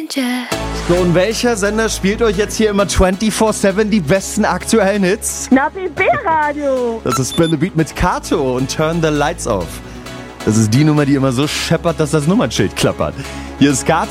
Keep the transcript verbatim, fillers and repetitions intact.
Danger. So, und welcher Sender spielt euch jetzt hier immer vierundzwanzig sieben die besten aktuellen Hits? Na, B B-Radio. Das ist Spin the Beat mit Kato und Turn the Lights Off. Das ist die Nummer, die immer so scheppert, dass das Nummernschild klappert. Hier ist Kato.